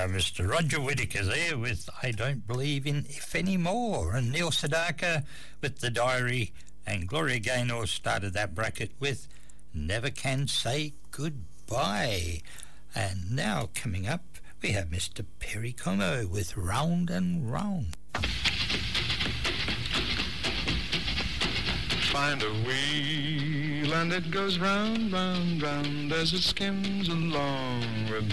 Mr. Roger Whittaker there with I Don't Believe in If Anymore, and Neil Sedaka with The Diary, and Gloria Gaynor started that bracket with Never Can Say Goodbye. And now coming up, we have Mr. Perry Como with Round and Round. Find a wheel and it goes round, round, round as it skims along with